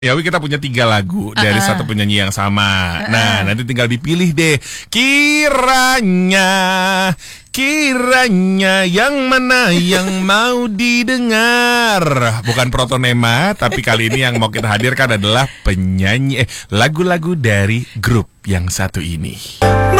Ya, kita punya 3 lagu dari satu penyanyi yang sama. Nah, nanti tinggal dipilih deh. Kiranya yang mana yang mau didengar. Bukan Protonema, tapi kali ini yang mau kita hadirkan adalah penyanyi lagu-lagu dari grup yang satu ini.